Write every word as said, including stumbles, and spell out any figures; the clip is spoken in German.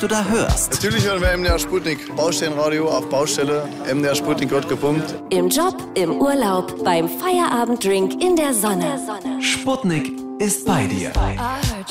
du da hörst. Natürlich hören wir M D R Sputnik. Baustellenradio auf Baustelle. M D R Sputnik wird gepumpt. Im Job, im Urlaub, beim Feierabenddrink in der Sonne. Sputnik ist bei dir.